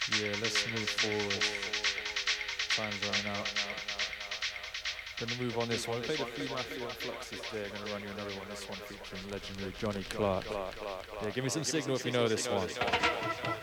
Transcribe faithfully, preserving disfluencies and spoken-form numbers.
Yeah, let's move forward. Time's running out. Gonna move on this one. Play the Free Mafia and Fluxus there. Gonna run you another one. This one featuring legendary Johnny Clark. Yeah, give me some signal if you know this one.